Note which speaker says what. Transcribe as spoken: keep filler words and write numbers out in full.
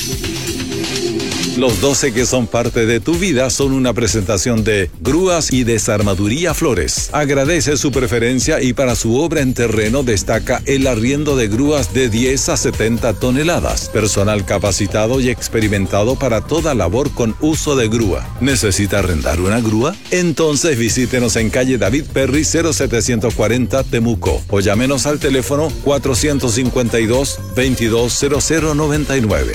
Speaker 1: Los doce que son parte de tu vida son una presentación de Grúas y Desarmaduría Flores. Agradece su preferencia y para su obra en terreno destaca el arriendo de grúas de diez a setenta toneladas. Personal capacitado y experimentado para toda labor con uso de grúa. ¿Necesita arrendar una grúa? Entonces visítenos en calle David Perry cero setecientos cuarenta Temuco o llámenos al teléfono cuatrocientos cincuenta y dos, veintidós cero cero noventa y nueve.